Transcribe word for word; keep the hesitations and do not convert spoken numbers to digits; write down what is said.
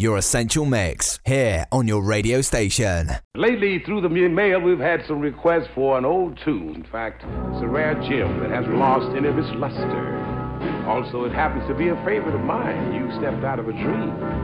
your Essential Mix, here on your radio station. Lately, through the mail, we've had some requests for an old tune. In fact, it's a rare gem that hasn't lost any of its luster. Also, it happens to be a favorite of mine. You stepped out of a dream.